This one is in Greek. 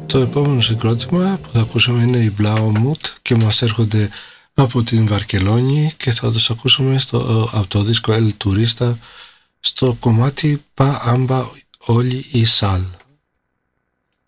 Το επόμενο συγκρότημα που θα ακούσουμε είναι η Blauwmut και μας έρχονται από την Βαρκελόνη και θα τους ακούσουμε από το δίσκο El Turista στο κομμάτι Pa Amba Oli y Sal.